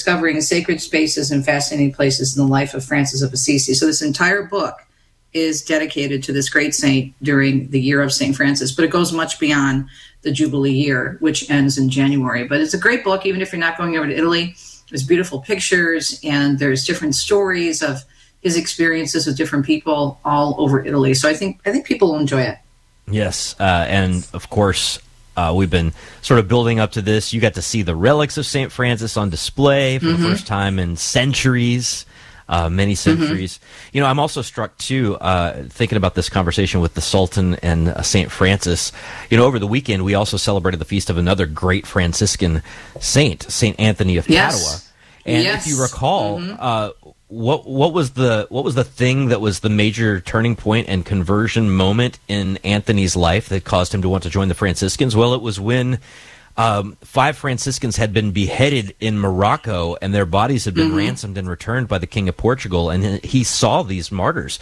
discovering sacred spaces and fascinating places in the life of Francis of Assisi. So this entire book is dedicated to this great saint during the year of St. Francis, but it goes much beyond the Jubilee year, which ends in January. But it's a great book, even if you're not going over to Italy. There's beautiful pictures, and there's different stories of his experiences with different people all over Italy. So I think people will enjoy it. Yes, and of course, we've been sort of building up to this. You got to see the relics of St. Francis on display for the first time in centuries. Many centuries. You know, I'm also struck, too, thinking about this conversation with the Sultan and St. Francis. You know, over the weekend, we also celebrated the feast of another great Franciscan saint, St. Anthony of Padua. And if you recall, what was the thing that was the major turning point and conversion moment in Anthony's life that caused him to want to join the Franciscans? Well, it was when 5 Franciscans had been beheaded in Morocco, and their bodies had been ransomed and returned by the King of Portugal, and he saw these martyrs.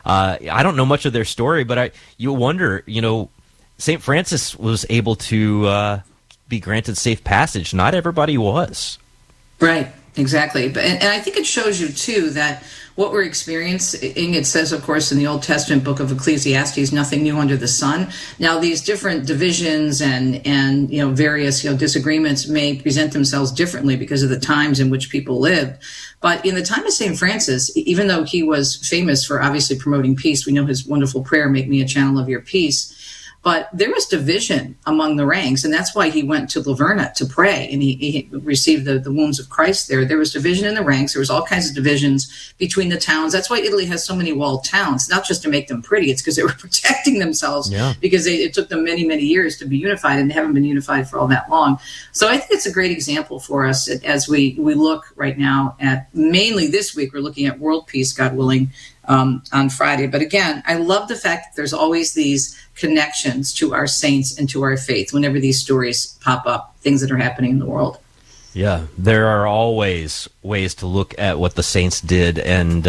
I don't know much of their story, but you wonder, you know, St. Francis was able to be granted safe passage. Not everybody was. Right, exactly. And I think it shows you, too, that what we're experiencing, it says, of course, in the Old Testament book of Ecclesiastes, nothing new under the sun. Now, these different divisions and you know, various, you know, disagreements may present themselves differently because of the times in which people lived. But in the time of St. Francis, even though he was famous for obviously promoting peace, we know his wonderful prayer, "Make me a channel of your peace." But there was division among the ranks, and that's why he went to Laverna to pray, and he received the wounds of Christ there. There was division in the ranks. There was all kinds of divisions between the towns. That's why Italy has so many walled towns, not just to make them pretty. It's because they were protecting themselves, because it took them many, many years to be unified, and they haven't been unified for all that long. So I think it's a great example for us as we look right now at, mainly this week, we're looking at world peace, God willing, on Friday. But again, I love the fact that there's always these connections to our saints and to our faith whenever these stories pop up, things that are happening in the world. Yeah, there are always ways to look at what the saints did and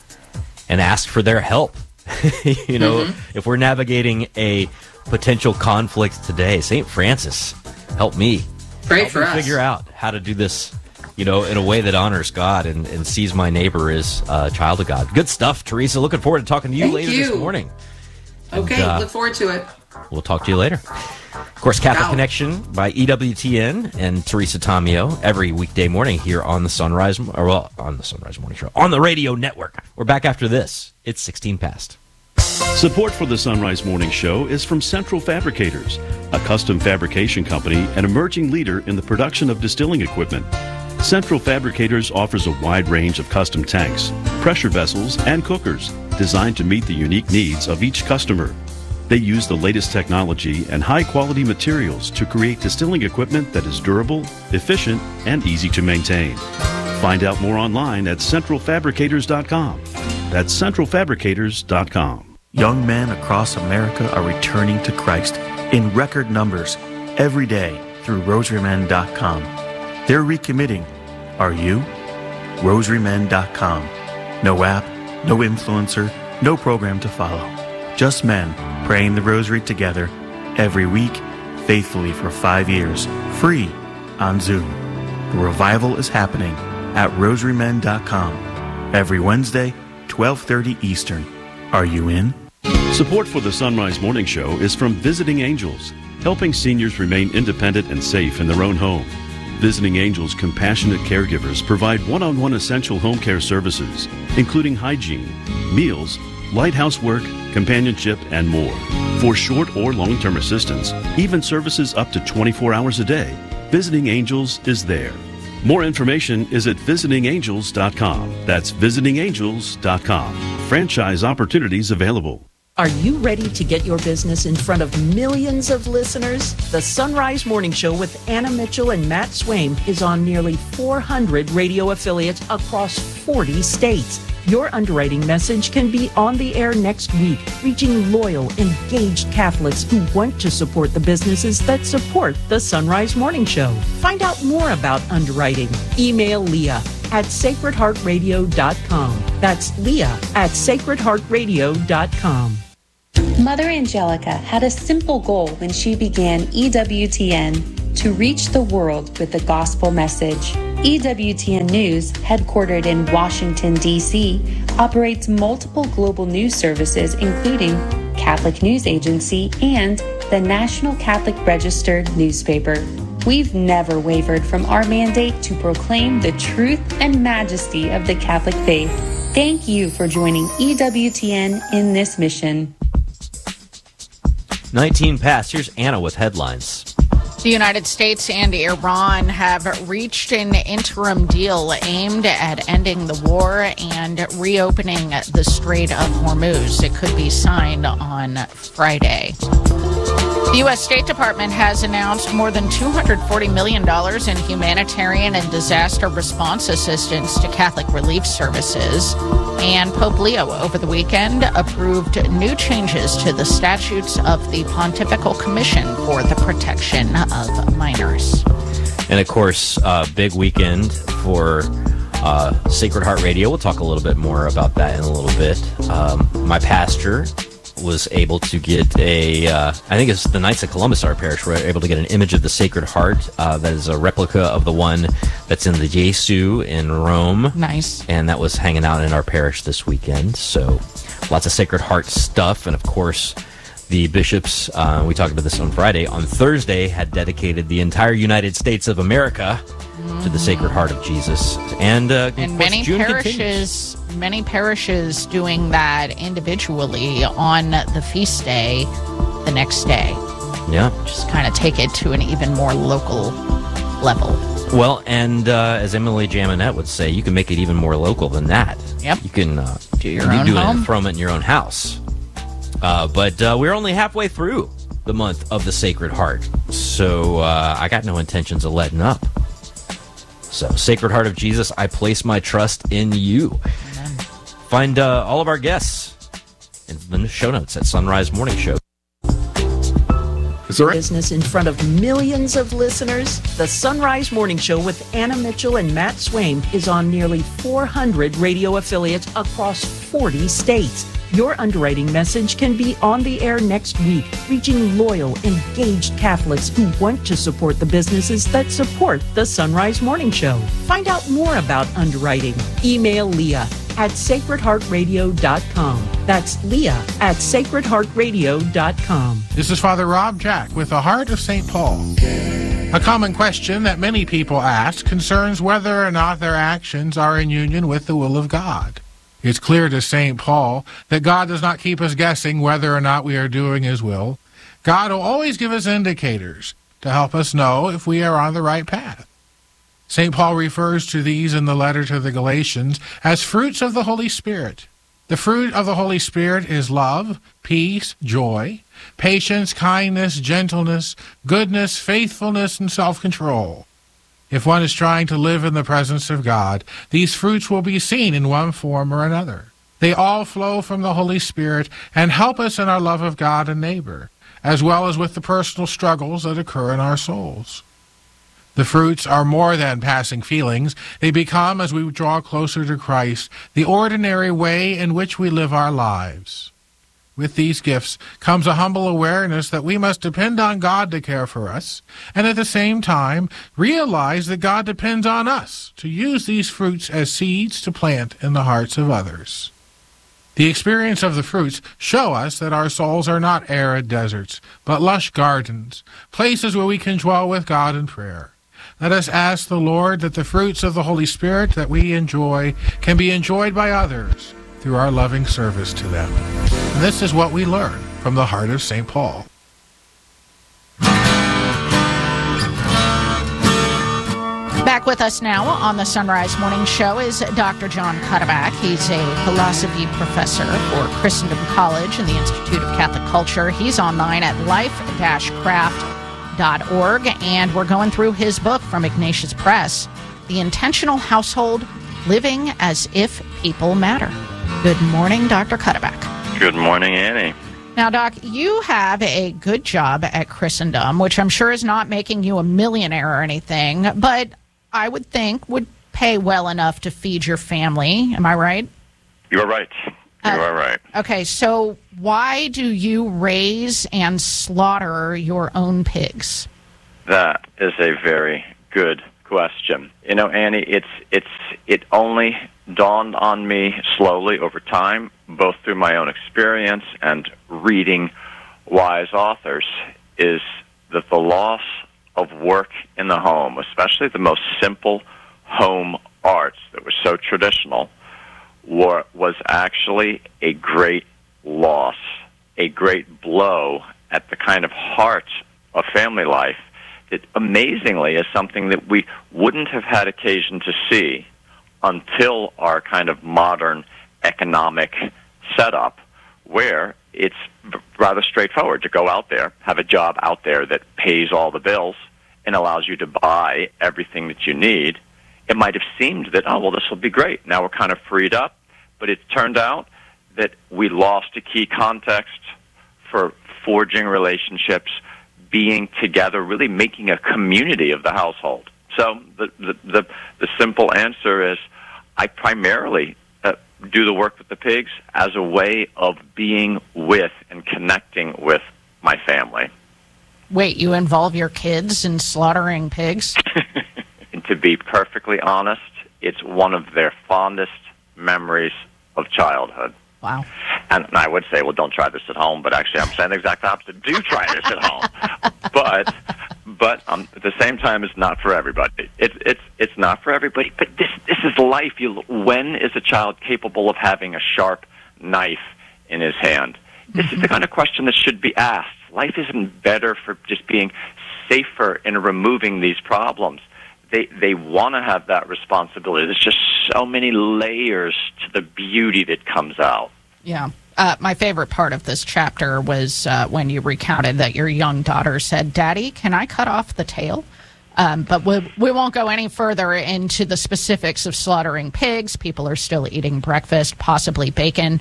ask for their help. You know, if we're navigating a potential conflict today, St. Francis, help me. Pray for us. Figure out how to do this, you know, in a way that honors God and sees my neighbor as a child of God. Good stuff, Teresa. Looking forward to talking to you later this morning. Okay, look forward to it. We'll talk to you later. Of course, Catholic Connection by EWTN and Teresa Tomeo every weekday morning here on the Sunrise Morning Show, on the radio network. We're back after this. It's 16 past. Support for the Sunrise Morning Show is from Central Fabricators, a custom fabrication company and emerging leader in the production of distilling equipment. Central Fabricators offers a wide range of custom tanks, pressure vessels, and cookers designed to meet the unique needs of each customer. They use the latest technology and high-quality materials to create distilling equipment that is durable, efficient, and easy to maintain. Find out more online at centralfabricators.com. That's centralfabricators.com. Young men across America are returning to Christ in record numbers every day through rosarymen.com. They're recommitting. Are you? rosarymen.com. No app, no influencer, no program to follow. Just men praying the rosary together every week, faithfully for 5 years, free on Zoom. The revival is happening at rosarymen.com every Wednesday, 12:30 Eastern. Are you in? Support for the Sunrise Morning Show is from Visiting Angels, helping seniors remain independent and safe in their own home. Visiting Angels compassionate caregivers provide one-on-one essential home care services, including hygiene, meals, light housework, companionship, and more. For short or long-term assistance, even services up to 24 hours a day, Visiting Angels is there. More information is at visitingangels.com. That's visitingangels.com. Franchise opportunities available. Are you ready to get your business in front of millions of listeners? The Sunrise Morning Show with Anna Mitchell and Matt Swaim is on nearly 400 radio affiliates across 40 states. Your underwriting message can be on the air next week, reaching loyal, engaged Catholics who want to support the businesses that support the Sunrise Morning Show. Find out more about underwriting. Email Leah at sacredheartradio.com. That's Leah at sacredheartradio.com. Mother Angelica had a simple goal when she began EWTN: to reach the world with the gospel message. EWTN News, headquartered in Washington, D.C., operates multiple global news services, including Catholic News Agency and the National Catholic Register newspaper. We've never wavered from our mandate to proclaim the truth and majesty of the Catholic faith. Thank you for joining EWTN in this mission. 19 past. Here's Anna with headlines. The United States and Iran have reached an interim deal aimed at ending the war and reopening the Strait of Hormuz. It could be signed on Friday. The U.S. State Department has announced more than $240 million in humanitarian and disaster response assistance to Catholic Relief Services. And Pope Leo over the weekend approved new changes to the statutes of the Pontifical Commission for the Protection of Minors. And of course, big weekend for Sacred Heart Radio. We'll talk a little bit more about that in a little bit. My pastor was able to get I think it's the Knights of Columbus, our parish, were able to get an image of the Sacred Heart that is a replica of the one that's in the Gesù in Rome. Nice. And that was hanging out in our parish this weekend. So lots of Sacred Heart stuff. And of course, the bishops, we talked about this on Friday, on Thursday had dedicated the entire United States of America to the Sacred Heart of Jesus. And many June parishes, many parishes doing that individually on the feast day the next day. Yeah. Just kind of take it to an even more local level. Well, and as Emily Jaminet would say, you can make it even more local than that. Yep. You can do your own home. An enthronement in your own house. But we're only halfway through the month of the Sacred Heart. So I got no intentions of letting up. So, Sacred Heart of Jesus, I place my trust in you. Amen. Find all of our guests in the show notes at Sunrise Morning Show. Business in front of millions of listeners. The Sunrise Morning Show with Anna Mitchell and Matt Swaim is on nearly 400 radio affiliates across 40 states. Your underwriting message can be on the air next week, reaching loyal, engaged Catholics who want to support the businesses that support the Sunrise Morning Show. Find out more about underwriting. Email Leah at sacredheartradio.com. That's Leah at sacredheartradio.com. This is Father Rob Jack with the Heart of St. Paul. A common question that many people ask concerns whether or not their actions are in union with the will of God. It's clear to St. Paul that God does not keep us guessing whether or not we are doing His will. God will always give us indicators to help us know if we are on the right path. St. Paul refers to these in the letter to the Galatians as fruits of the Holy Spirit. The fruit of the Holy Spirit is love, peace, joy, patience, kindness, gentleness, goodness, faithfulness, and self-control. If one is trying to live in the presence of God, these fruits will be seen in one form or another. They all flow from the Holy Spirit and help us in our love of God and neighbor, as well as with the personal struggles that occur in our souls. The fruits are more than passing feelings. They become, as we draw closer to Christ, the ordinary way in which we live our lives. With these gifts comes a humble awareness that we must depend on God to care for us, and at the same time realize that God depends on us to use these fruits as seeds to plant in the hearts of others. The experience of the fruits show us that our souls are not arid deserts, but lush gardens, places where we can dwell with God in prayer. Let us ask the Lord that the fruits of the Holy Spirit that we enjoy can be enjoyed by others through our loving service to them. And this is what we learn from the Heart of St. Paul. Back with us now on the Sunrise Morning Show is Dr. John Cuddeback. He's a philosophy professor for Christendom College and the Institute of Catholic Culture. He's online at life-craft.org, and we're going through his book from Ignatius Press, The Intentional Household, Living as If People Matter. Good morning, Dr. Cuddeback. Good morning, Annie. Now, Doc, you have a good job at Christendom, which I'm sure is not making you a millionaire or anything, but I would think would pay well enough to feed your family. Am I right? You are right. You are right. Okay, so why do you raise and slaughter your own pigs? That is a very good question. You know, Annie, it only dawned on me slowly over time, both through my own experience and reading wise authors, is that the loss of work in the home, especially the most simple home arts that were so traditional, was actually a great loss, a great blow at the kind of heart of family life that amazingly is something that we wouldn't have had occasion to see until our kind of modern economic setup, where it's rather straightforward to go out there, have a job out there that pays all the bills and allows you to buy everything that you need. It might have seemed that, oh, well, this will be great. Now we're kind of freed up. But it turned out that we lost a key context for forging relationships, being together, really making a community of the household. So the simple answer is I primarily do the work with the pigs as a way of being with and connecting with my family. Wait, you involve your kids in slaughtering pigs? And to be perfectly honest, it's one of their fondest memories of childhood. Wow. And I would say, well, don't try this at home, but actually I'm saying the exact opposite. Do try this at home. But at the same time, it's not for everybody. It's not for everybody, but this is life. When is a child capable of having a sharp knife in his hand? This is the kind of question that should be asked. Life isn't better for just being safer in removing these problems. They want to have that responsibility. There's just so many layers to the beauty that comes out. Yeah. My favorite part of this chapter was when you recounted that your young daughter said, "Daddy, can I cut off the tail?" But we won't go any further into the specifics of slaughtering pigs. People are still eating breakfast, possibly bacon,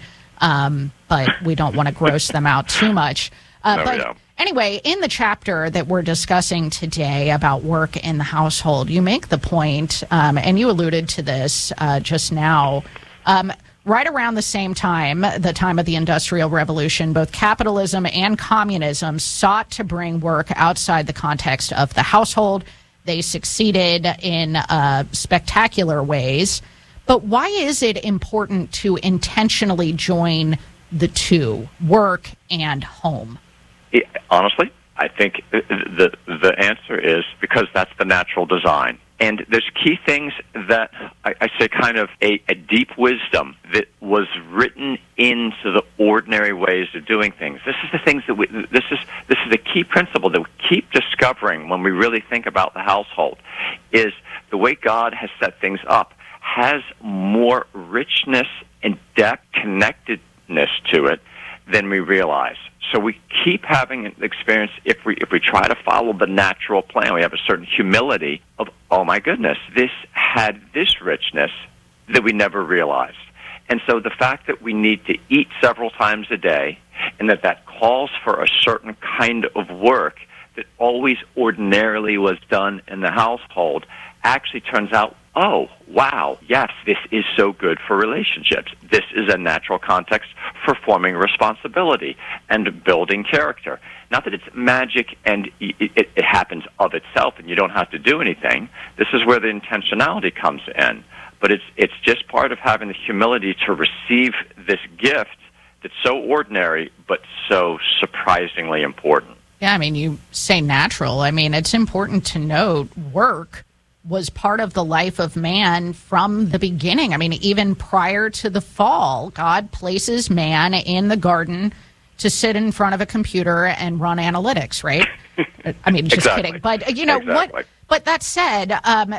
but we don't want to gross them out too much. Anyway, in the chapter that we're discussing today about work in the household, you make the point, and you alluded to this just now, right around the same time, the time of the Industrial Revolution, both capitalism and communism sought to bring work outside the context of the household. They succeeded in spectacular ways. But why is it important to intentionally join the two, work and home? Honestly, I think the answer is because that's the natural design. And there's key things that I say kind of a deep wisdom that was written into the ordinary ways of doing things. This is the things that this is the key principle that we keep discovering when we really think about the household, is the way God has set things up has more richness and depth, connectedness to it than we realize. So we keep having an experience, if we try to follow the natural plan, we have a certain humility of, oh my goodness, this had this richness that we never realized. And so the fact that we need to eat several times a day and that calls for a certain kind of work that always ordinarily was done in the household actually turns out, oh, wow, yes, this is so good for relationships. This is a natural context for forming responsibility and building character. Not that it's magic and it happens of itself and you don't have to do anything. This is where the intentionality comes in. But it's just part of having the humility to receive this gift that's so ordinary but so surprisingly important. Yeah, I mean, you say natural. I mean, it's important to note work was part of the life of man from the beginning. I mean, even prior to the fall, God places man in the garden to sit in front of a computer and run analytics, right? I mean, just Exactly. kidding. But, you know, Exactly. But that said,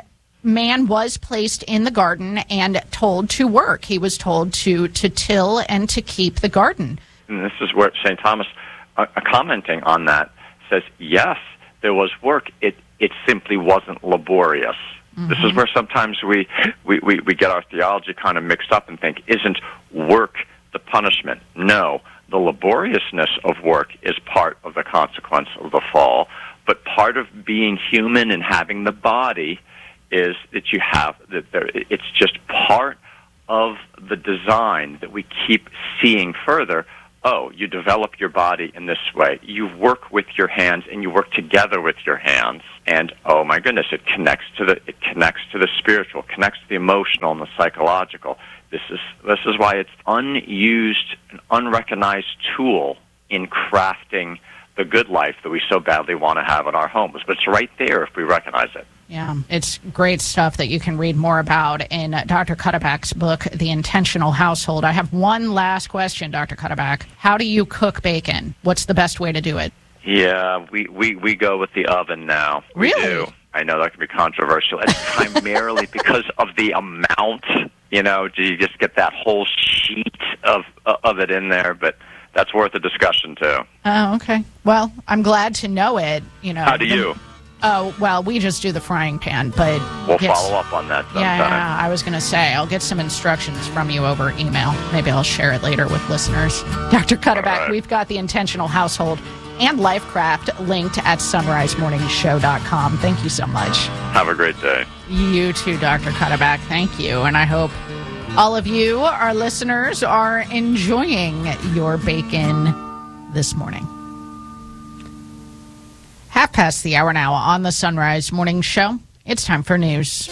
man was placed in the garden and told to work. He was told to till and to keep the garden. And this is where St. Thomas, commenting on that, says, yes, there was work. It simply wasn't laborious. Mm-hmm. This is where sometimes we get our theology kind of mixed up and think, isn't work the punishment? No, the laboriousness of work is part of the consequence of the fall, but part of being human and having the body is that you have, it's just part of the design that we keep seeing further oh, you develop your body in this way. You work with your hands, and you work together with your hands. And oh my goodness, it connects to the spiritual, connects to the emotional and the psychological. This is why it's unused, an unrecognized tool in crafting the good life that we so badly want to have in our homes. But it's right there if we recognize it. Yeah, it's great stuff that you can read more about in Dr. Cuddeback's book, The Intentional Household. I have one last question, Dr. Cuddeback. How do you cook bacon? What's the best way to do it? Yeah, we go with the oven now. Really? We do. I know that can be controversial. It's primarily because of the amount. You know, do you just get that whole sheet of it in there? But that's worth a discussion, too. Oh, okay. Well, I'm glad to know it. You know. How do you? Oh, well, we just do the frying pan, but... We'll follow up on that sometime. Yeah, I was going to say, I'll get some instructions from you over email. Maybe I'll share it later with listeners. Dr. Cuddeback, right. We've got The Intentional Household and Lifecraft linked at sunrisemorningshow.com. Thank you so much. Have a great day. You too, Dr. Cuddeback. Thank you. And I hope all of you, our listeners, are enjoying your bacon this morning. 1:30 now on the Sunrise Morning Show. It's time for news.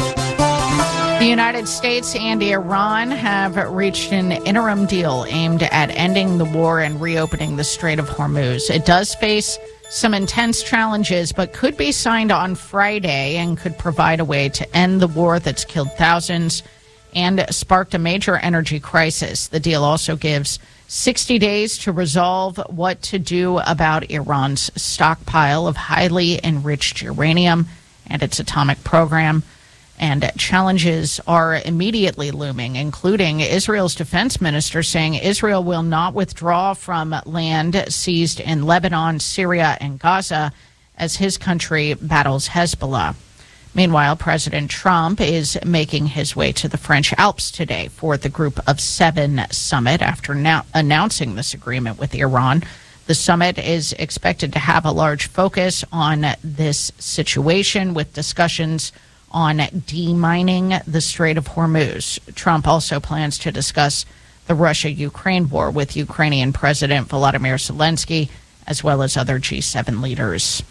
The United States and Iran have reached an interim deal aimed at ending the war and reopening the Strait of Hormuz. It does face some intense challenges, but could be signed on Friday and could provide a way to end the war that's killed thousands and sparked a major energy crisis. The deal also gives 60 days to resolve what to do about Iran's stockpile of highly enriched uranium and its atomic program. And challenges are immediately looming, including Israel's defense minister saying Israel will not withdraw from land seized in Lebanon, Syria, and Gaza as his country battles Hezbollah. Meanwhile, President Trump is making his way to the French Alps today for the Group of Seven summit after now announcing this agreement with Iran. The summit is expected to have a large focus on this situation with discussions on demining the Strait of Hormuz. Trump also plans to discuss the Russia-Ukraine war with Ukrainian President Volodymyr Zelensky, as well as other G7 leaders.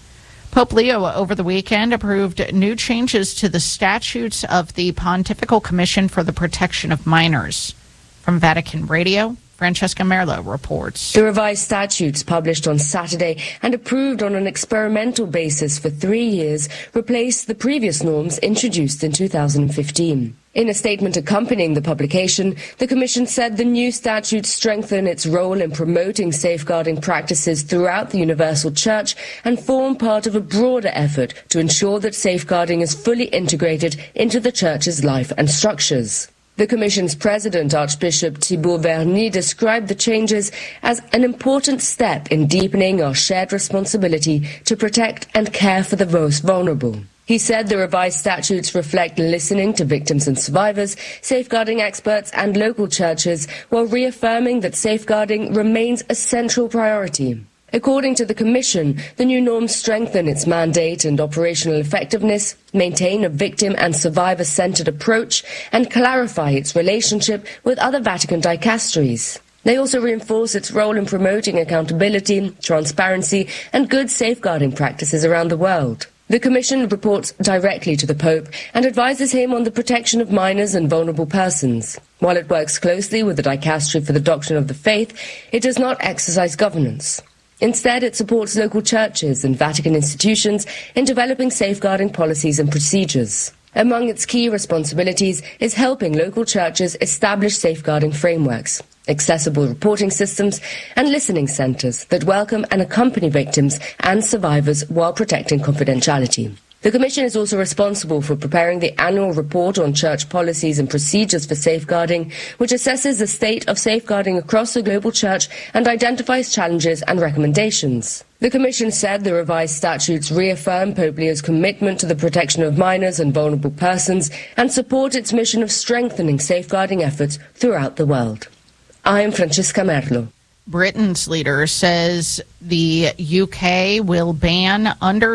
Pope Leo over the weekend approved new changes to the statutes of the Pontifical Commission for the Protection of Minors. From Vatican Radio, Francesca Merlo reports. The revised statutes published on Saturday and approved on an experimental basis for 3 years replaced the previous norms introduced in 2015. In a statement accompanying the publication, the Commission said the new statutes strengthen its role in promoting safeguarding practices throughout the Universal Church and form part of a broader effort to ensure that safeguarding is fully integrated into the Church's life and structures. The Commission's president, Archbishop Thibault Verny, described the changes as an important step in deepening our shared responsibility to protect and care for the most vulnerable. He said the revised statutes reflect listening to victims and survivors, safeguarding experts and local churches, while reaffirming that safeguarding remains a central priority. According to the Commission, the new norms strengthen its mandate and operational effectiveness, maintain a victim and survivor-centered approach, and clarify its relationship with other Vatican dicasteries. They also reinforce its role in promoting accountability, transparency, and good safeguarding practices around the world. The Commission reports directly to the Pope and advises him on the protection of minors and vulnerable persons. While it works closely with the Dicastery for the Doctrine of the Faith, it does not exercise governance. Instead, it supports local churches and Vatican institutions in developing safeguarding policies and procedures. Among its key responsibilities is helping local churches establish safeguarding frameworks, accessible reporting systems, and listening centers that welcome and accompany victims and survivors while protecting confidentiality. The Commission is also responsible for preparing the annual report on church policies and procedures for safeguarding, which assesses the state of safeguarding across the global church and identifies challenges and recommendations. The Commission said the revised statutes reaffirm Pope Leo's commitment to the protection of minors and vulnerable persons and support its mission of strengthening safeguarding efforts throughout the world. I'm Francesca Merlo. Britain's leader says the UK will ban under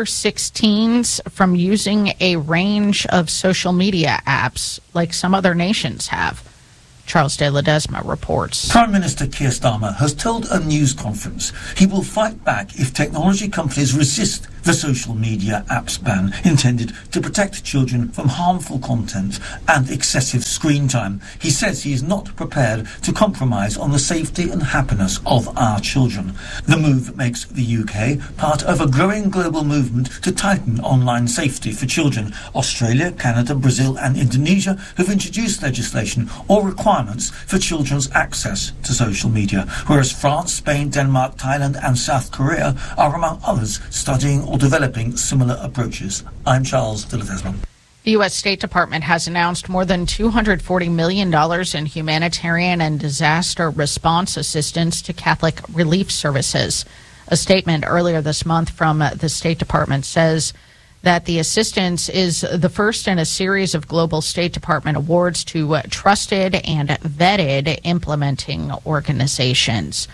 16s from using a range of social media apps like some other nations have. Charles de Ledesma reports. Prime Minister Keir Starmer has told a news conference he will fight back if technology companies resist the social media apps ban intended to protect children from harmful content and excessive screen time. He says he is not prepared to compromise on the safety and happiness of our children. The move makes the UK part of a growing global movement to tighten online safety for children. Australia, Canada, Brazil and Indonesia have introduced legislation or requirements for children's access to social media, whereas France, Spain, Denmark, Thailand and South Korea are among others studying or developing similar approaches. I'm Charles de Ledesma. The U.S. State Department has announced more than $240 million in humanitarian and disaster response assistance to Catholic relief services. A statement earlier this month from the State Department says that the assistance is the first in a series of global State Department awards to trusted and vetted implementing organizations.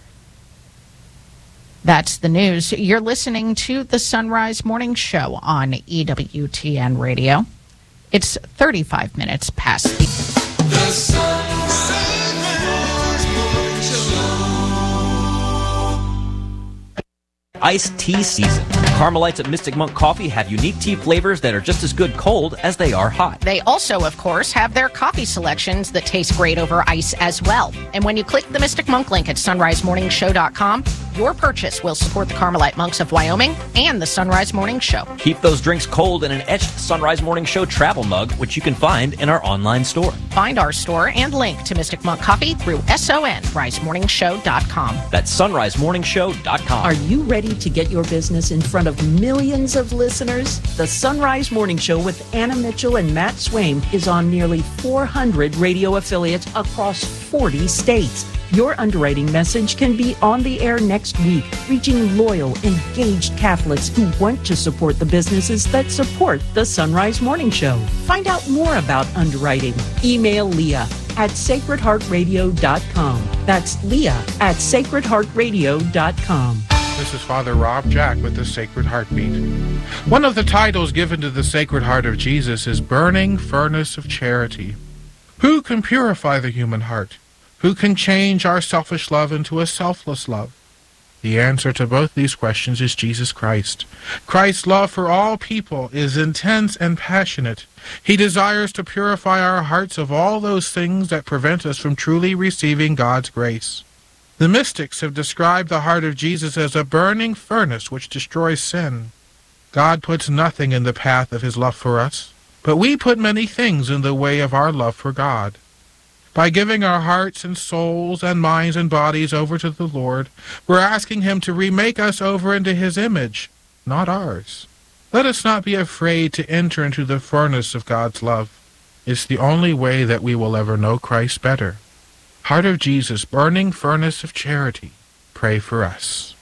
That's the news. You're listening to the Sunrise Morning Show on EWTN Radio. It's 35 minutes past the Iced tea season. Carmelites at Mystic Monk Coffee have unique tea flavors that are just as good cold as they are hot. They also, of course, have their coffee selections that taste great over ice as well. And when you click the Mystic Monk link at sunrisemorningshow.com, your purchase will support the Carmelite Monks of Wyoming and the Sunrise Morning Show. Keep those drinks cold in an etched Sunrise Morning Show travel mug, which you can find in our online store. Find our store and link to Mystic Monk Coffee through sunrisemorningshow.com. That's sunrisemorningshow.com. Are you ready to get your business in front of millions of listeners? The Sunrise Morning Show with Anna Mitchell and Matt Swaim is on nearly 400 radio affiliates across 40 states. Your underwriting message can be on the air next week, reaching loyal, engaged Catholics who want to support the businesses that support the Sunrise Morning Show. Find out more about underwriting. Email Leah at sacredheartradio.com. That's Leah at sacredheartradio.com. This is Father Rob Jack with the Sacred Heartbeat. One of the titles given to the Sacred Heart of Jesus is Burning Furnace of Charity. Who can purify the human heart? Who can change our selfish love into a selfless love? The answer to both these questions is Jesus Christ. Christ's love for all people is intense and passionate. He desires to purify our hearts of all those things that prevent us from truly receiving God's grace. The mystics have described the heart of Jesus as a burning furnace which destroys sin. God puts nothing in the path of his love for us, but we put many things in the way of our love for God. By giving our hearts and souls and minds and bodies over to the Lord, we're asking him to remake us over into his image, not ours. Let us not be afraid to enter into the furnace of God's love. It's the only way that we will ever know Christ better. Heart of Jesus, burning furnace of charity, pray for us.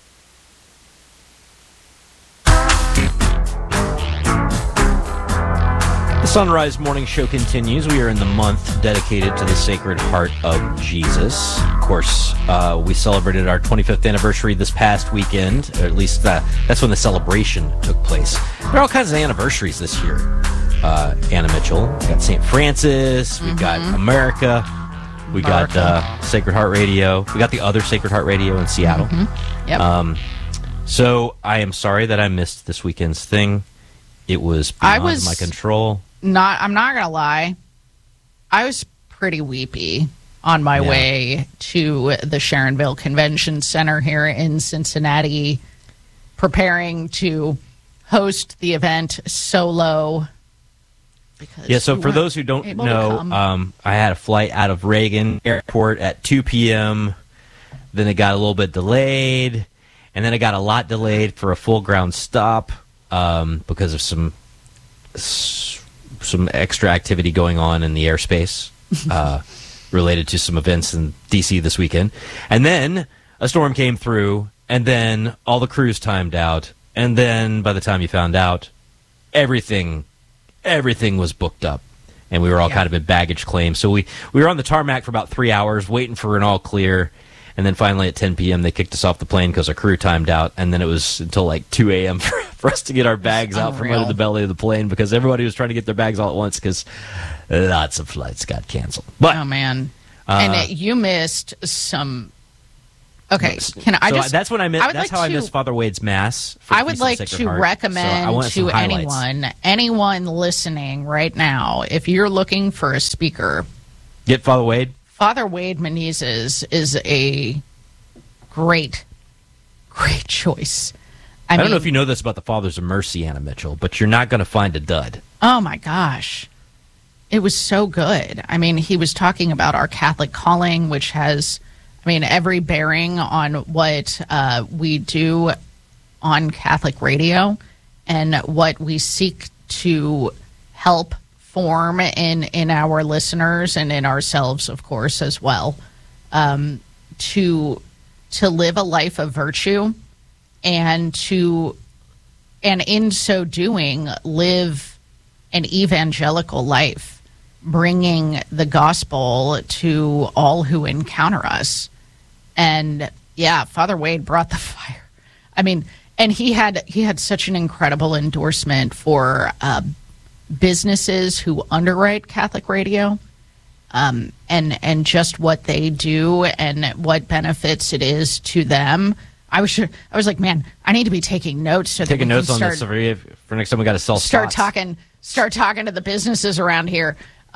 The Sunrise Morning Show continues. We are in the month dedicated to the Sacred Heart of Jesus. Of course, we celebrated our 25th anniversary this past weekend, or at least that's when the celebration took place. There are all kinds of anniversaries this year. Anna Mitchell, we got St. Francis, we've got America, we got Sacred Heart Radio, we got the other Sacred Heart Radio in Seattle. Yep. So I am sorry that I missed this weekend's thing. It was beyond my control. I'm not going to lie. I was pretty weepy on my way to the Sharonville Convention Center here in Cincinnati, preparing to host the event solo. So for those who don't know, I had a flight out of Reagan Airport at 2 p.m. Then it got a little bit delayed, and then it got a lot delayed for a full ground stop because of some extra activity going on in the airspace related to some events in D.C. this weekend. And then a storm came through, and then all the crews timed out, and then by the time you found out, everything was booked up, and we were all kind of in baggage claim. So we were on the tarmac for about 3 hours waiting for an all clear, And then finally at 10 p.m. they kicked us off the plane because our crew timed out. And then it was until like 2 a.m. for us to get our bags out from under the belly of the plane because everybody was trying to get their bags all at once because lots of flights got canceled. But, oh, man. And you missed some... Okay, can I just... That's when I missed... That's how I missed Father Wade's Mass. I would like to recommend to anyone listening right now, if you're looking for a speaker... Get Father Wade. Father Wade Menezes is a great choice. I don't know if you know this about the Fathers of Mercy, Anna Mitchell, but you're not going to find a dud. Oh, my gosh. It was so good. I mean, he was talking about our Catholic calling, which has, every bearing on what we do on Catholic radio and what we seek to help form in our listeners and in ourselves, of course, as well, to live a life of virtue and in so doing live an evangelical life, bringing the gospel to all who encounter us. And yeah, Father Wade brought the fire. And he had such an incredible endorsement for businesses who underwrite Catholic radio, and just what they do and what benefits it is to them. I was like, man, I need to be taking notes so taking notes on this for next time. We got to sell start spots. talking to the businesses around here.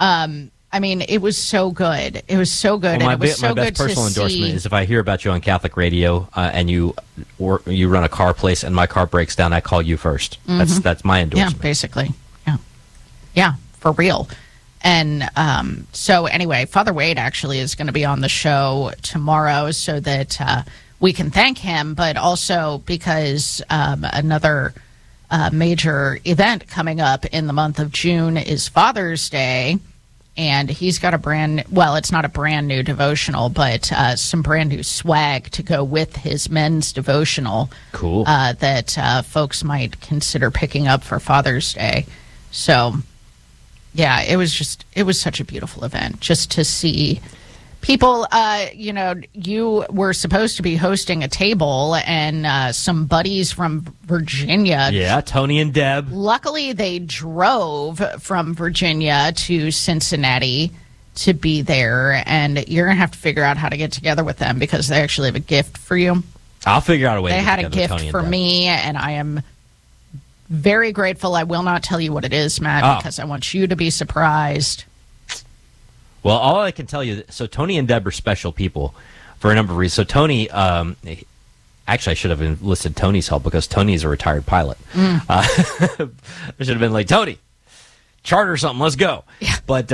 It was so good. It was so good. Well, and it was so my best good personal to endorsement see. is if I hear about you on Catholic radio and you run a car place and my car breaks down, I call you first. Mm-hmm. That's my endorsement. Yeah, basically. Yeah, for real. And so anyway, Father Wade actually is going to be on the show tomorrow so that we can thank him, but also because another major event coming up in the month of June is Father's Day. And he's got it's not a brand new devotional, but some brand new swag to go with his men's devotional. Cool. That folks might consider picking up for Father's Day. So, yeah, it was such a beautiful event just to see people. You were supposed to be hosting a table and some buddies from Virginia. Yeah, Tony and Deb. Luckily, they drove from Virginia to Cincinnati to be there, and you're going to have to figure out how to get together with them because they actually have a gift for you. I'll figure out a way to They get had a together with gift Tony for and Deb. me, and I am very grateful. I will not tell you what it is, Matt, because I want you to be surprised. Well, all I can tell you, so Tony and Deb are special people for a number of reasons. So Tony, actually I should have enlisted Tony's help because Tony's a retired pilot. I should have been like, Tony, charter something, let's go. Yeah. But,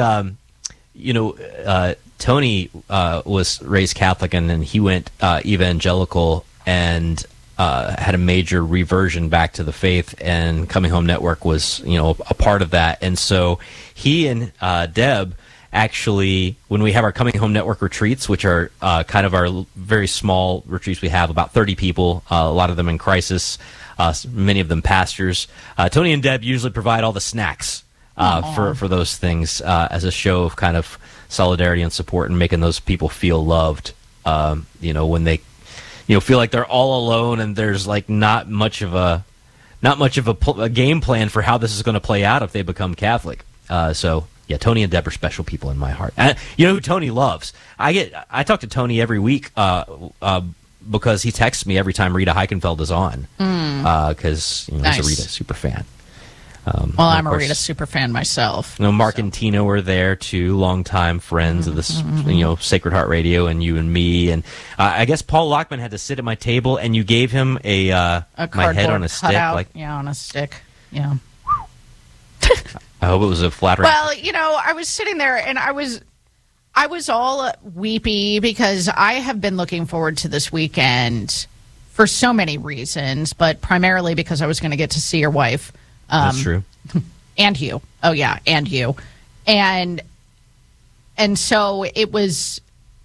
Tony was raised Catholic and then he went evangelical and had a major reversion back to the faith, and Coming Home Network was, a part of that. And so he and Deb actually, when we have our Coming Home Network retreats, which are kind of our very small retreats, we have about 30 people, a lot of them in crisis, many of them pastors. Tony and Deb usually provide all the snacks for those things as a show of kind of solidarity and support and making those people feel loved, when they feel like they're all alone and there's like not much of a game plan for how this is going to play out if they become Catholic. So yeah, Tony and Deb are special people in my heart. And you know who Tony loves? I talk to Tony every week because he texts me every time Rita Heikenfeld is on because Nice. he's a Rita super fan. I'm a Rita super fan myself. Mark and Tina were there too, longtime friends of this, Sacred Heart Radio, and you and me. And I guess Paul Lockman had to sit at my table, and you gave him my head on a stick, cutout. On a stick. Yeah. I hope it was a flattering. Well, I was sitting there and I was all weepy because I have been looking forward to this weekend for so many reasons, but primarily because I was going to get to see your wife. That's true. And you. Oh, yeah, and you. And so it was,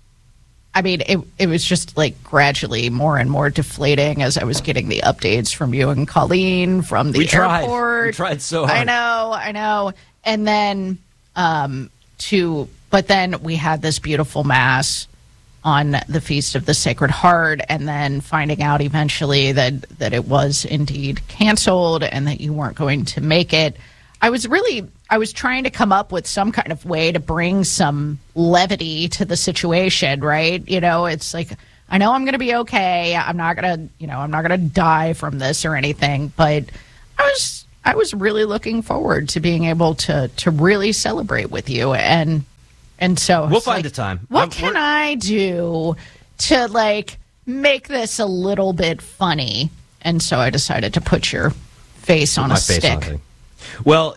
it was just like gradually more and more deflating as I was getting the updates from you and Colleen from the airport. We tried so hard. I know. And then but then we had this beautiful mass on the Feast of the Sacred Heart, and then finding out eventually that it was indeed canceled and that you weren't going to make it. I was trying to come up with some kind of way to bring some levity to the situation, right? It's like, I know I'm going to be okay. I'm not going to die from this or anything, but I was really looking forward to being able to really celebrate with you. And so we'll find the time. What can I do to make this a little bit funny? And so I decided to put your face on a stick. Well,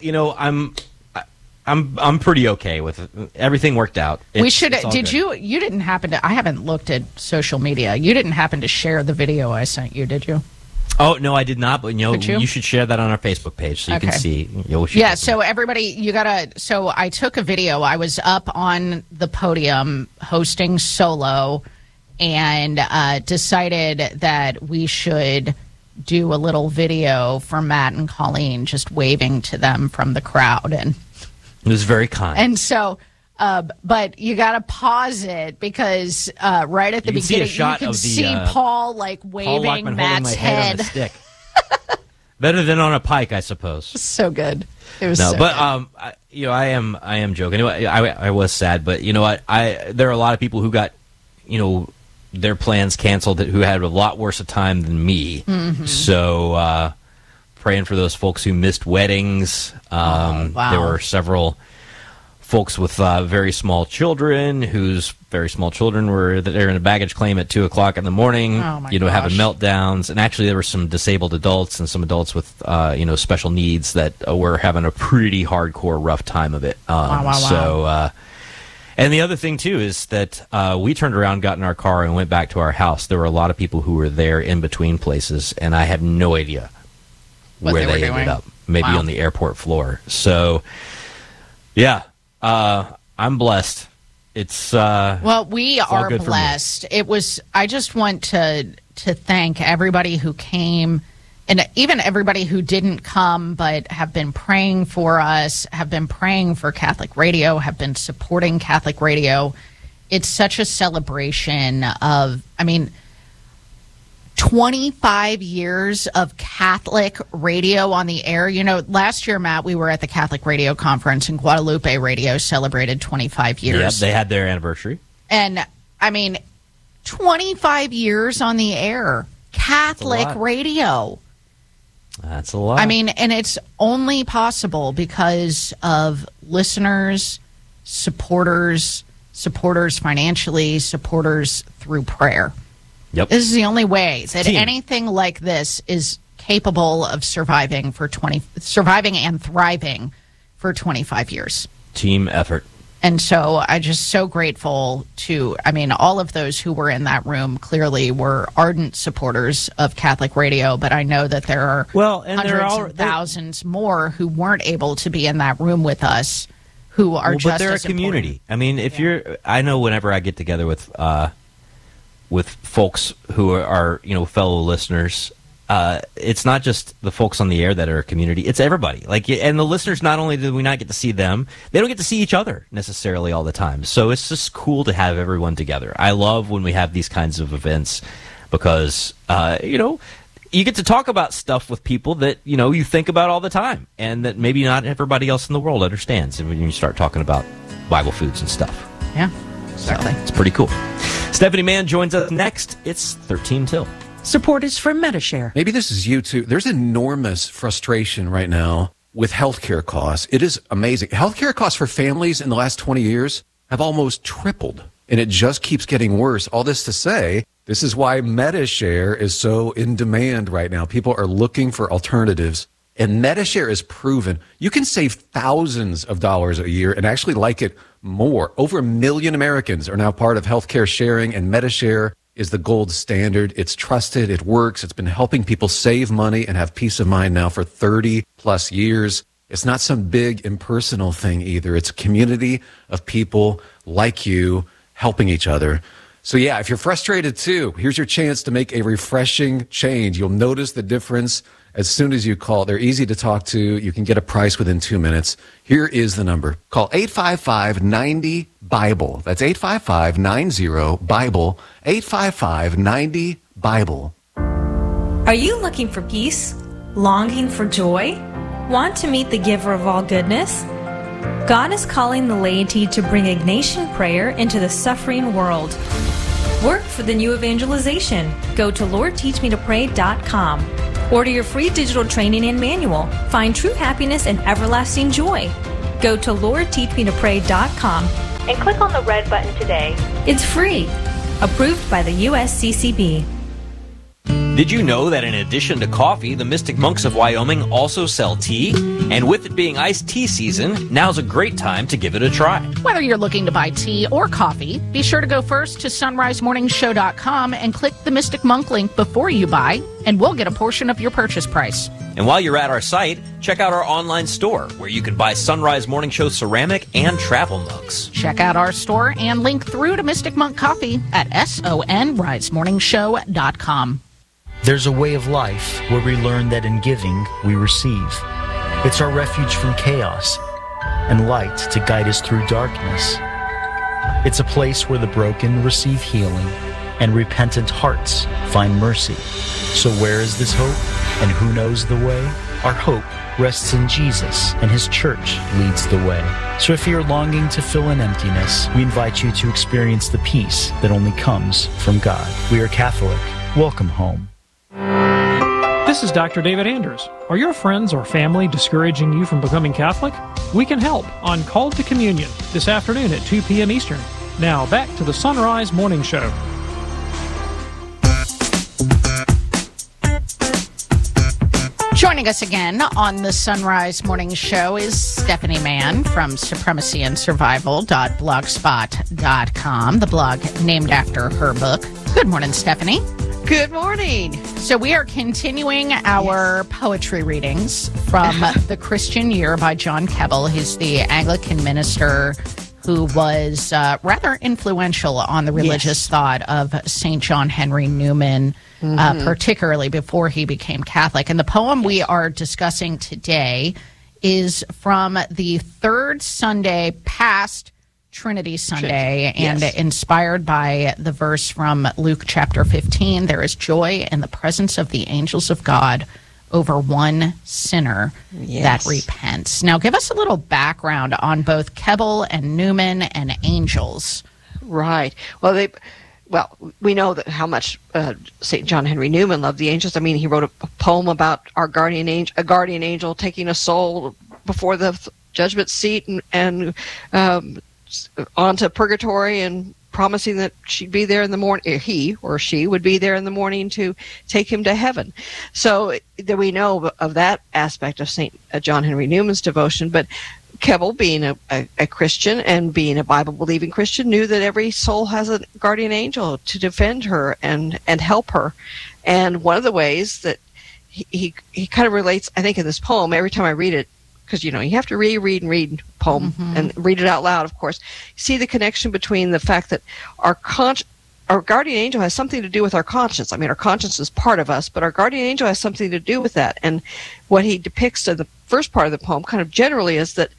I'm pretty okay with it. Everything worked out. We should. You didn't happen to? I haven't looked at social media. You didn't happen to share the video I sent you, did you? Oh no, I did not. But you should share that on our Facebook page so you can see. Yeah. So everybody, So I took a video. I was up on the podium hosting solo, and decided that we should do a little video for Matt and Colleen, just waving to them from the crowd, and it was very kind. And so, but you got to pause it because right at the beginning, you can see Paul waving Matt's head on a stick. Better than on a pike, I suppose. So good. It was no, so but good. I am joking. I was sad, but you know what? There are a lot of people who got, their plans canceled who had a lot worse a time than me. Mm-hmm. So praying for those folks who missed weddings. Wow. There were several folks with very small children whose very small children were there in a baggage claim at 2:00 in the morning. Having meltdowns. And actually, there were some disabled adults and some adults with special needs that were having a pretty hardcore rough time of it. Wow. So. And the other thing, too, is that we turned around, got in our car, and went back to our house. There were a lot of people who were there in between places, and I have no idea where they ended up. Maybe on the airport floor. So, yeah, I'm blessed. It's well, we are good blessed. I just want to thank everybody who came. And even everybody who didn't come but have been praying for us, have been praying for Catholic Radio, have been supporting Catholic Radio. It's such a celebration of, 25 years of Catholic radio on the air. Last year, Matt, we were at the Catholic Radio Conference, and Guadalupe Radio celebrated 25 years. Yep, they had their anniversary. And, 25 years on the air. Catholic Radio. That's a lot. And it's only possible because of listeners, supporters financially, supporters through prayer. Yep. This is the only way that anything like this is capable of surviving and thriving for 25 years. Team effort. And so I'm just so grateful to, all of those who were in that room clearly were ardent supporters of Catholic Radio, but I know that there are hundreds and thousands more who weren't able to be in that room with us who are just as important. But they're a community. I know whenever I get together with folks who are fellow listeners, it's not just the folks on the air that are a community. It's everybody. And the listeners, not only do we not get to see them, they don't get to see each other necessarily all the time. So it's just cool to have everyone together. I love when we have these kinds of events because, you get to talk about stuff with people that, you think about all the time and that maybe not everybody else in the world understands when you start talking about Bible foods and stuff. Yeah, exactly. So it's pretty cool. Stephanie Mann joins us next. It's 13 till. Support is from Medi-Share. Maybe this is you too. There's enormous frustration right now with healthcare costs. It is amazing. Healthcare costs for families in the last 20 years have almost tripled, and it just keeps getting worse. All this to say, this is why Medi-Share is so in demand right now. People are looking for alternatives, and Medi-Share is proven. You can save thousands of dollars a year and actually like it more. Over 1 million Americans are now part of healthcare sharing, and Medi-Share is the gold standard. It's trusted. It works. It's been helping people save money and have peace of mind now for 30 plus years. It's not some big impersonal thing either. It's a community of people like you helping each other. So yeah, if you're frustrated too, here's your chance to make a refreshing change. You'll notice the difference as soon as you call. They're easy to talk to. You can get a price within 2 minutes. Here is the number. Call 855-90 90-BIBLE. That's 855-90-BIBLE, 855-90-BIBLE. Are you looking for peace? Longing for joy? Want to meet the giver of all goodness? God is calling the laity to bring Ignatian prayer into the suffering world. Work for the new evangelization. Go to LordTeachMeToPray.com. Order your free digital training and manual. Find true happiness and everlasting joy. Go to LordTeachMeToPray.com and click on the red button today. It's free. Approved by the USCCB. Did you know that in addition to coffee, the Mystic Monks of Wyoming also sell tea? And with it being iced tea season, now's a great time to give it a try. Whether you're looking to buy tea or coffee, be sure to go first to sunrisemorningshow.com and click the Mystic Monk link before you buy, and we'll get a portion of your purchase price. And while you're at our site, check out our online store where you can buy Sunrise Morning Show ceramic and travel mugs. Check out our store and link through to Mystic Monk Coffee at sonrisemorningshow.com. There's a way of life where we learn that in giving, we receive. It's our refuge from chaos and light to guide us through darkness. It's a place where the broken receive healing and repentant hearts find mercy. So where is this hope and who knows the way? Our hope rests in Jesus, and his church leads the way. So if you're longing to fill an emptiness, we invite you to experience the peace that only comes from God. We are Catholic. Welcome home. This is Dr. David Anders. Are your friends or family discouraging you from becoming Catholic? We can help on Called to Communion this afternoon at 2 p.m. Eastern. Now back to the Sunrise Morning Show. Joining us again on the Sunrise Morning Show is Stephanie Mann from supremacyandsurvival.blogspot.com, the blog named after her book. Good morning, Stephanie. Good morning. So we are continuing our poetry readings from The Christian Year by John Keble. He's the Anglican minister who was rather influential on the religious thought of St. John Henry Newman, particularly before he became Catholic. And the poem we are discussing today is from the third Sunday past Trinity Sunday, and inspired by the verse from Luke chapter 15, there is joy in the presence of the angels of God over one sinner that repents. Now, give us a little background on both Keble and Newman and angels. Right. Well, we know that how much St. John Henry Newman loved the angels. I mean, he wrote a poem about a guardian angel taking a soul before the judgment seat and onto purgatory and promising that she'd be there in the morning, he or she would be there in the morning to take him to heaven. So that we know of that aspect of St. John Henry Newman's devotion. But Keble, being a Christian and being a Bible-believing Christian, knew that every soul has a guardian angel to defend her and help her. And one of the ways that he kind of relates, I think, in this poem, every time I read it, because, you have to reread and read poem and read it out loud, of course. See the connection between the fact that our guardian angel has something to do with our conscience. I mean, our conscience is part of us, but our guardian angel has something to do with that. And what he depicts in the first part of the poem kind of generally is that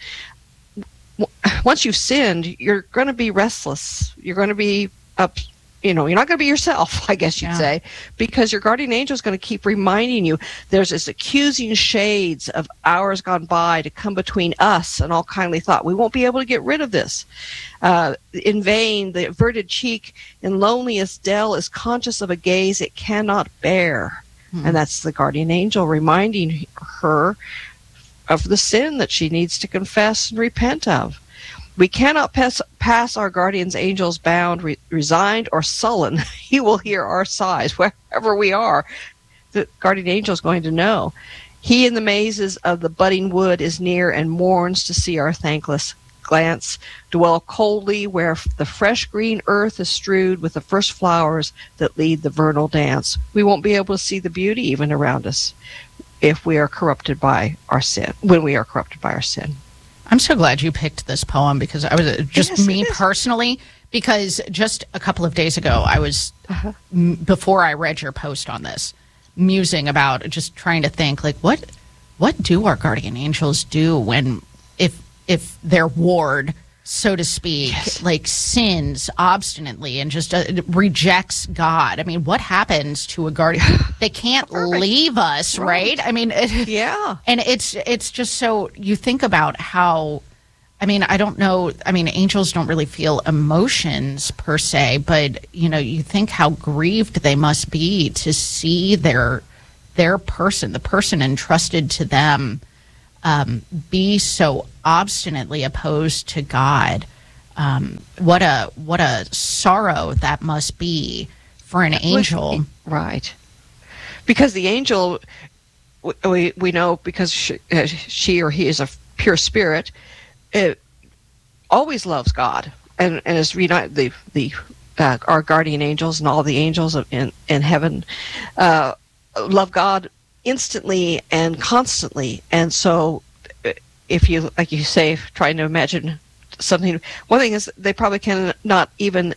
once you've sinned, you're going to be restless. You're going to be up. You're not going to be yourself, I guess you'd say, because your guardian angel is going to keep reminding you there's this accusing shades of hours gone by to come between us and all kindly thought. We won't be able to get rid of this. In vain, the averted cheek in loneliest dell is conscious of a gaze it cannot bear. And that's the guardian angel reminding her of the sin that she needs to confess and repent of. We cannot pass our guardian's angels bound, resigned or sullen. He will hear our sighs wherever we are. The guardian angel is going to know. He in the mazes of the budding wood is near and mourns to see our thankless glance dwell coldly where the fresh green earth is strewed with the first flowers that lead the vernal dance. We won't be able to see the beauty even around us if we are corrupted by our sin, when we are corrupted by our sin. I'm so glad you picked this poem because I was personally, because just a couple of days ago, I was, before I read your post on this, musing about just trying to think, like, what do our guardian angels do when, if their ward so to speak, like sins obstinately and just rejects God. I mean, what happens to a guardian? They can't leave us, right? I mean, yeah. And it's just so you think about how, I mean, I don't know. I mean, angels don't really feel emotions per se, but, you know, you think how grieved they must be to see their person, the person entrusted to them, be so obstinately opposed to God. What a sorrow that must be for an angel. Right. Because the angel, we know, because she or he is a pure spirit, it always loves God, and as we know, our guardian angels and all the angels in heaven love God instantly and constantly. And so, if you, like you say, trying to imagine something, one thing is they probably cannot even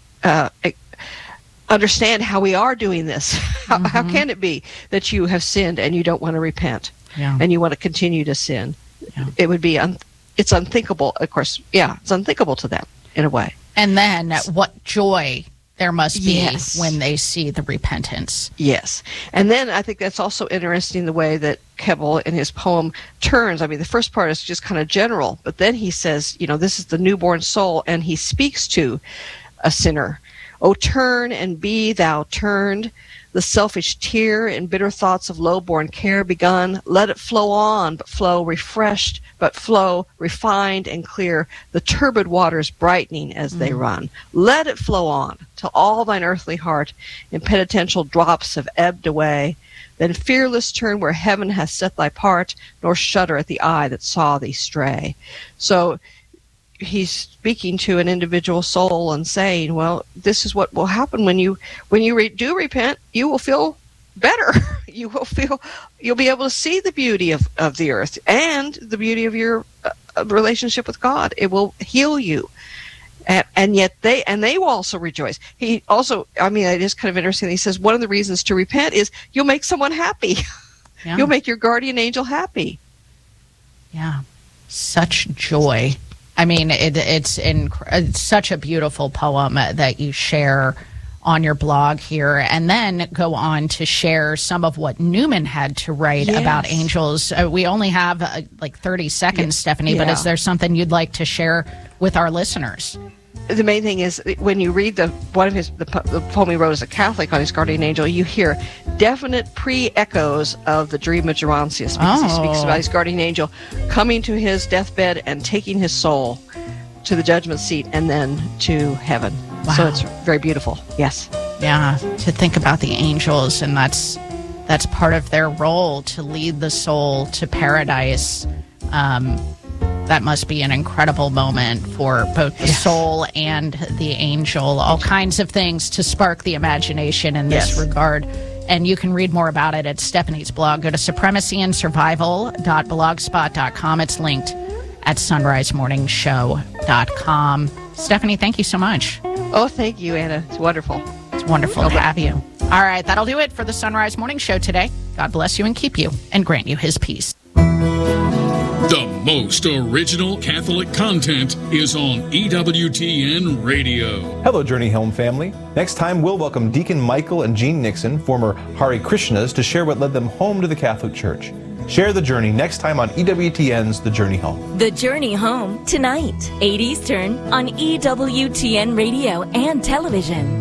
understand how we are doing this. How can it be that you have sinned and you don't want to repent, and you want to continue to sin? It would be it's unthinkable, of course. Yeah, it's unthinkable to them in a way. And then what joy there must be when they see the repentance. Yes. And then I think that's also interesting the way that Keble in his poem turns. I mean, the first part is just kind of general, but then he says, you know, this is the newborn soul, and he speaks to a sinner. O turn and be thou turned, the selfish tear and bitter thoughts of low-born care begun. Let it flow on, but flow refreshed, but flow refined and clear, the turbid waters brightening as they run. Let it flow on, till all thine earthly heart in penitential drops have ebbed away. Then fearless turn where heaven hath set thy part, nor shudder at the eye that saw thee stray. So he's speaking to an individual soul and saying, well, this is what will happen when you do repent. You will feel better. You'll be able to see the beauty of the earth and the beauty of your relationship with God. It will heal you. And yet they will also rejoice. He also, I mean, it is kind of interesting. He says one of the reasons to repent is you'll make someone happy. Yeah. You'll make your guardian angel happy. Yeah. Such joy. I mean, it's such a beautiful poem that you share on your blog here, and then go on to share some of what Newman had to write about angels. We only have like 30 seconds, Stephanie, but is there something you'd like to share with our listeners? The main thing is when you read the poem he wrote as a Catholic on his guardian angel, you hear definite pre-echoes of the dream of Gerontius, because he speaks about his guardian angel coming to his deathbed and taking his soul to the judgment seat and then to heaven. Wow. So it's very beautiful. Yes. Yeah, to think about the angels, and that's part of their role, to lead the soul to paradise. That must be an incredible moment for both the soul and the angel. All kinds of things to spark the imagination in this regard. And you can read more about it at Stephanie's blog. Go to supremacyandsurvival.blogspot.com. It's linked at sunrisemorningshow.com. Stephanie, thank you so much. Oh, thank you, Anna. It's wonderful. It's wonderful to have you. All right, that'll do it for the Sunrise Morning Show today. God bless you and keep you and grant you his peace. The most original Catholic content is on EWTN Radio. Hello, Journey Home family. Next time, we'll welcome Deacon Michael and Jean Nixon, former Hare Krishnas, to share what led them home to the Catholic Church. Share the journey next time on EWTN's The Journey Home. The Journey Home, tonight, 8 Eastern, on EWTN Radio and television.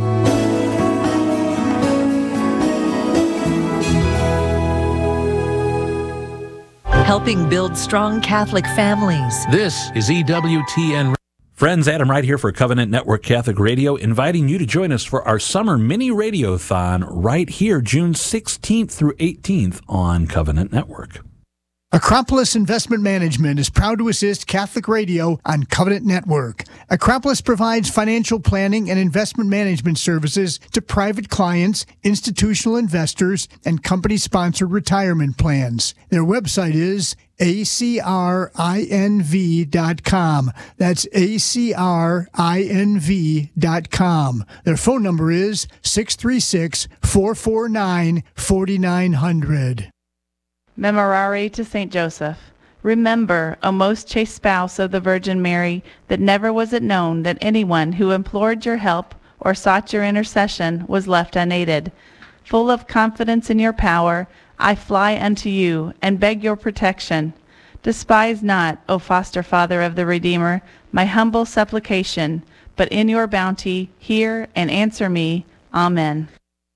Helping build strong Catholic families. This is EWTN. Friends, Adam Wright here for Covenant Network Catholic Radio, inviting you to join us for our summer mini radiothon right here, June 16th through 18th on Covenant Network. Acropolis Investment Management is proud to assist Catholic Radio on Covenant Network. Acropolis provides financial planning and investment management services to private clients, institutional investors, and company-sponsored retirement plans. Their website is acrinv.com. That's acrinv.com. Their phone number is 636-449-4900. Memorare to St. Joseph. Remember, O most chaste spouse of the Virgin Mary, that never was it known that anyone who implored your help or sought your intercession was left unaided. Full of confidence in your power, I fly unto you and beg your protection. Despise not, O foster father of the Redeemer, my humble supplication, but in your bounty hear and answer me. Amen.